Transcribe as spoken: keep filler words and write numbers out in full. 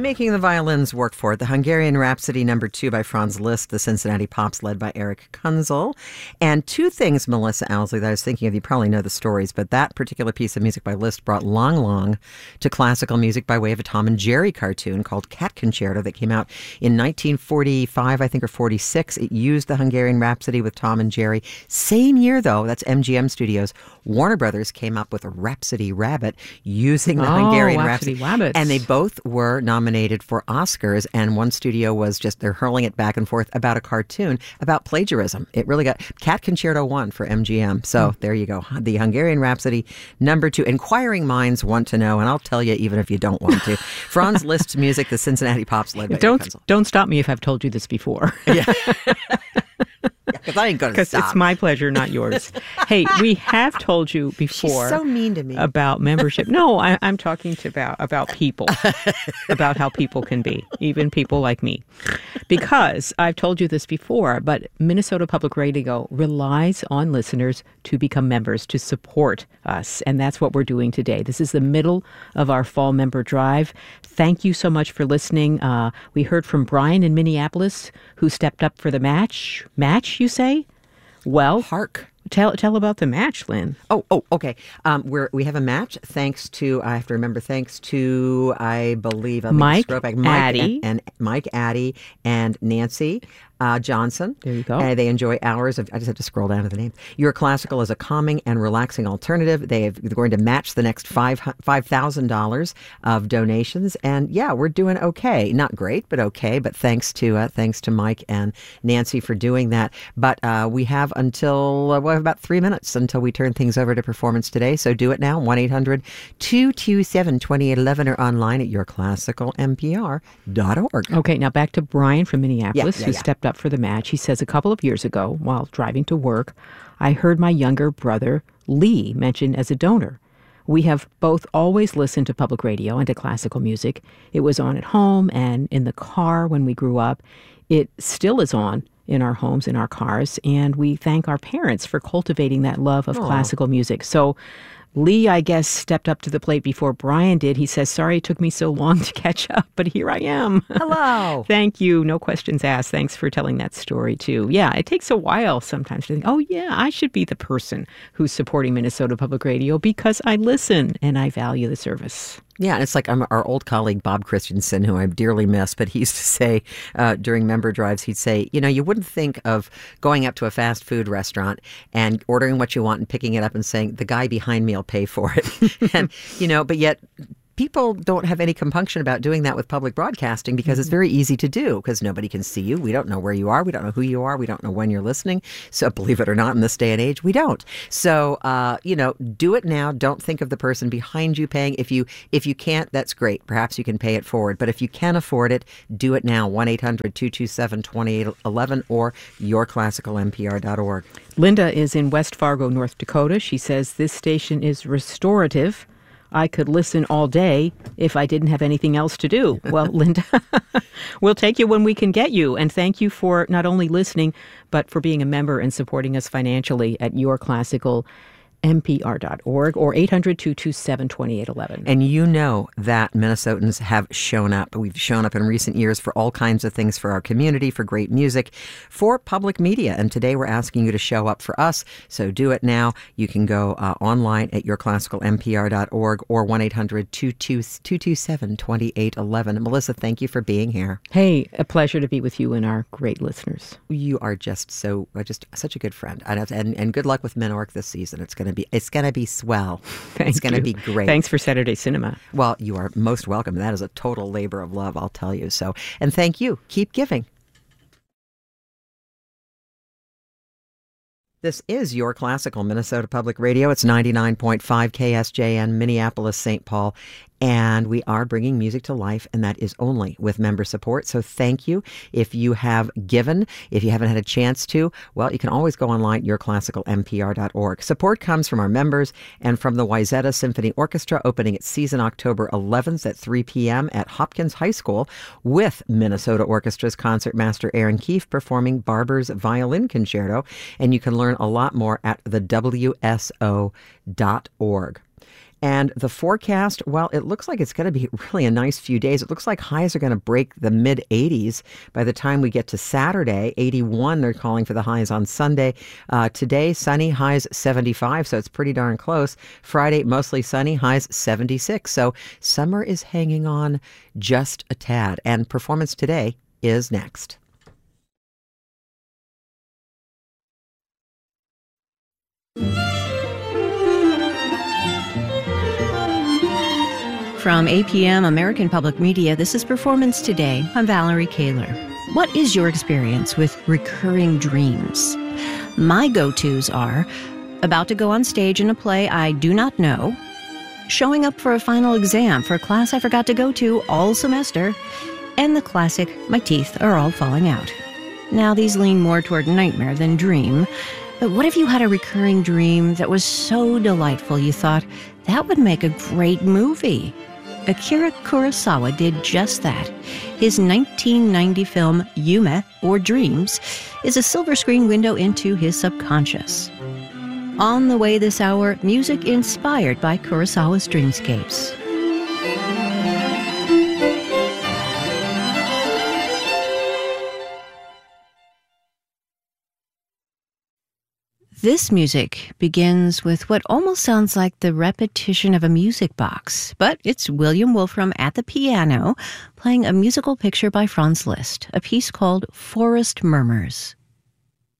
making the violins work for it. The Hungarian Rhapsody number two by Franz Liszt, the Cincinnati Pops led by Eric Kunzel. And two things, Melissa Owsley, that I was thinking of. You probably know the stories, but that particular piece of music by Liszt brought Long Long to classical music by way of a Tom and Jerry cartoon called Cat Concerto that came out in nineteen forty-five, I think, or forty-six. It used the Hungarian Rhapsody with Tom and Jerry. Same year, though, that's M G M Studios, Warner Brothers came up with a Rhapsody Rabbit using the oh, Hungarian Rhapsody Rhapsody. Rabbits. And they both were nominated for Oscars, and one studio was just, they're hurling it back and forth about a cartoon about plagiarism. It really got, Cat Concerto won for M G M. So mm. there you go. The Hungarian Rhapsody, number two. Inquiring minds want to know, and I'll tell you even if you don't want to. Franz Liszt's music, the Cincinnati Pops led by Don't, Eric Kunzel. Don't stop me if I've told you this before. Yeah. Because I ain't going to stop. Because it's my pleasure, not yours. Hey, we have told you before. She's so mean to me. About membership. No, I, I'm talking to about, about people, about how people can be, even people like me. Because I've told you this before, but Minnesota Public Radio relies on listeners to become members, to support us. And that's what we're doing today. This is the middle of our fall member drive. Thank you so much for listening. Uh, we heard from Brian in Minneapolis, who stepped up for the match. Match, you say? Well, hark. Tell tell about the match, Lynn. Oh, oh, okay. Um, we're we have a match thanks to, I have to remember, thanks to, I believe, Mike, Mike Addy. And, and Mike Addy and Nancy uh, Johnson. There you go. Uh, they enjoy hours of, I just have to scroll down to the name. Your Classical is a calming and relaxing alternative. They have, they're going to match the next five five thousand dollars of donations. And yeah, we're doing okay. Not great, but okay. But thanks to uh, thanks to Mike and Nancy for doing that. But uh, we have until, uh, well, about three minutes until we turn things over to Performance Today. So do it now, one eight hundred two two seven two eight one one or online at your classical m p r dot org. Okay, now back to Brian from Minneapolis, yeah, yeah, who yeah. stepped up for the match. He says, a couple of years ago, while driving to work, I heard my younger brother, Lee, mentioned as a donor. We have both always listened to public radio and to classical music. It was on at home and in the car when we grew up. It still is on in our homes, in our cars, and we thank our parents for cultivating that love of Aww. classical music. So Lee, I guess, stepped up to the plate before Brian did. He says, sorry it took me so long to catch up, but here I am. Hello. Thank you. No questions asked. Thanks for telling that story, too. Yeah, it takes a while sometimes to think, oh, yeah, I should be the person who's supporting Minnesota Public Radio because I listen and I value the service. Yeah, and it's like um, our old colleague Bob Christensen, who I dearly miss, but he used to say uh, during member drives, he'd say, you know, you wouldn't think of going up to a fast food restaurant and ordering what you want and picking it up and saying, the guy behind me will pay for it. And, you know, but yet people don't have any compunction about doing that with public broadcasting because mm-hmm. it's very easy to do because nobody can see you. We don't know where you are. We don't know who you are. We don't know when you're listening. So believe it or not, in this day and age, we don't. So, uh, you know, do it now. Don't think of the person behind you paying. If you if you can't, that's great. Perhaps you can pay it forward. But if you can afford it, do it now. one eight hundred two two seven two eight one one or your classical m p r dot org. Linda is in West Fargo, North Dakota. She says this station is restorative. I could listen all day if I didn't have anything else to do. Well, Linda, we'll take you when we can get you. And thank you for not only listening, but for being a member and supporting us financially at your classical m p r dot org or eight hundred two two seven two eight one one. And you know that Minnesotans have shown up. We've shown up in recent years for all kinds of things for our community, for great music, for public media. And today we're asking you to show up for us. So do it now. You can go uh, online at your classical m p r dot org or one eight hundred two two seven two eight one one. Melissa, thank you for being here. Hey, a pleasure to be with you and our great listeners. You are just so, just such a good friend. And, and, and good luck with Minorc this season. It's going to be, it's going to be swell. Thank it's going to you. be great. Thanks for Saturday Cinema. Well, you are most welcome. That is a total labor of love, I'll tell you. So, and thank you. Keep giving. This is your classical Minnesota Public Radio. It's ninety-nine point five K S J N, Minneapolis, Saint Paul. And we are bringing music to life, and that is only with member support. So thank you. If you have given, if you haven't had a chance to, well, you can always go online at your classical m p r dot org. Support comes from our members and from the Wayzata Symphony Orchestra, opening its season October eleventh at three p.m. at Hopkins High School, with Minnesota Orchestra's concertmaster Aaron Keefe performing Barber's Violin Concerto. And you can learn a lot more at the w s o dot org. And the forecast, well, it looks like it's going to be really a nice few days. It looks like highs are going to break the mid eighties by the time we get to Saturday. eighty-one, they're calling for the highs on Sunday. Uh, today, sunny, highs seventy-five, so it's pretty darn close. Friday, mostly sunny, highs seventy-six. So summer is hanging on just a tad. And Performance Today is next. From A P M American Public Media, this is Performance Today. I'm Valerie Kaler. What is your experience with recurring dreams? My go-tos are about to go on stage in a play I do not know, showing up for a final exam for a class I forgot to go to all semester, and the classic, my teeth are all falling out. Now, these lean more toward nightmare than dream, but what if you had a recurring dream that was so delightful you thought, that would make a great movie? Akira Kurosawa did just that. His nineteen ninety film Yume, or Dreams, is a silver screen window into his subconscious. On the way this hour, music inspired by Kurosawa's dreamscapes. This music begins with what almost sounds like the repetition of a music box, but it's William Wolfram at the piano playing a musical picture by Franz Liszt, a piece called Forest Murmurs.